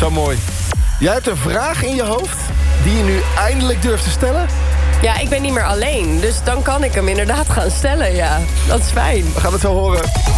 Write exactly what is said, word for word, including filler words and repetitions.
Zo mooi. Jij hebt een vraag in je hoofd die je nu eindelijk durft te stellen? Ja, ik ben niet meer alleen. Dus dan kan ik hem inderdaad gaan stellen, ja. Dat is fijn. We gaan het zo horen.